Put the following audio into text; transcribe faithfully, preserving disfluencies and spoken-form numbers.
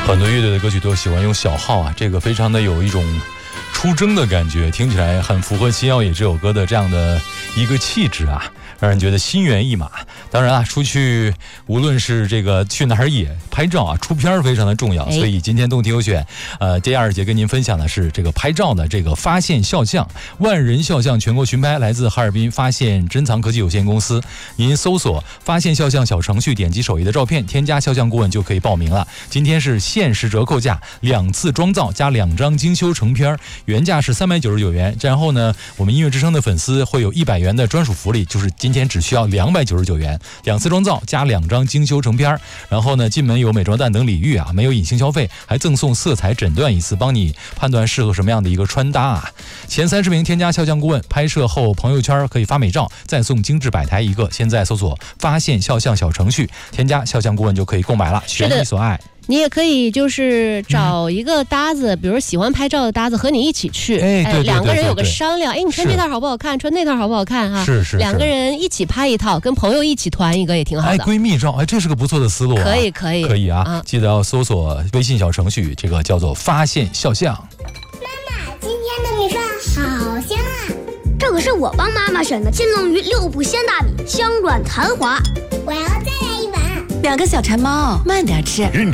很多乐队的歌曲都喜欢用小号啊，这个非常的有一种出征的感觉，听起来很符合《新耀野》这首歌的这样的一个气质啊，让人觉得心猿意马。当然啊，出去无论是这个去哪儿野拍照啊，出片非常的重要，所以今天动听优选，呃，第二节跟您分享的是这个拍照的这个发现肖像万人肖像全国巡拍，来自哈尔滨发现珍藏科技有限公司。您搜索发现肖像小程序，点击首页的照片，添加肖像顾问就可以报名了。今天是限时折扣价，两次妆造加两张精修成片，原价是三百九十九元。然后呢，我们音乐之声的粉丝会有一百元的专属福利，就是今天只需要两百九十九元，两次妆造加两张精修成片。然后呢，进门有美妆蛋等礼遇啊，没有隐形消费，还赠送色彩诊断一次，帮你判断适合什么样的一个穿搭啊。前三十名添加肖像顾问，拍摄后朋友圈可以发美照，再送精致摆台一个。现在搜索发现肖像小程序，添加肖像顾问就可以购买了，选你所爱。 你也可以就是找一个搭子，嗯、比如喜欢拍照的搭子和你一起去， 哎，对对对对对， 两个人有个商量，哎，你穿这套好不好看？穿那套好不好看啊？ 是是是， 两个人一起拍一套，跟朋友一起团一个也挺好的。 哎，闺蜜照，哎，这是个不错的思路、啊。 可以可以可以啊，啊记得要搜索微信小程序，这个叫做发现肖像。 妈妈，今天的米饭好香啊！这可是我帮妈妈选的金龙鱼六步鲜大米，香软弹滑。我要再来一碗。 两个小馋猫，慢点吃。 认